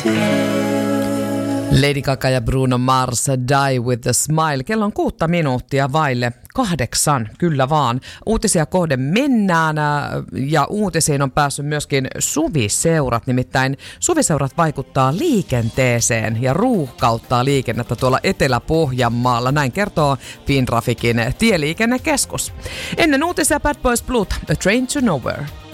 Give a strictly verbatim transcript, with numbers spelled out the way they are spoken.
Lady Gaga ja Bruno Mars, Die with a Smile. Kello on kuutta minuuttia vaille kahdeksan, kyllä vaan. Uutisia kohden mennään ja uutisiin on päässyt myöskin suviseurat. Nimittäin suviseurat vaikuttaa liikenteeseen ja ruuhkauttaa liikennettä tuolla Etelä-Pohjanmaalla. Näin kertoo Fintrafikin tieliikennekeskus. Ennen uutisia Bad Boys Blood, A Train to Nowhere.